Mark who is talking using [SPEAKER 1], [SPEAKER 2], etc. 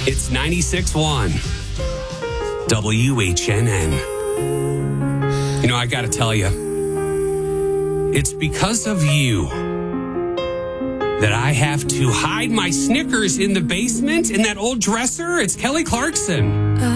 [SPEAKER 1] It's 96.1 WHNN. You know, I got to tell you, it's because of you that I have to hide my Snickers in the basement in that old dresser. It's Kelly Clarkson.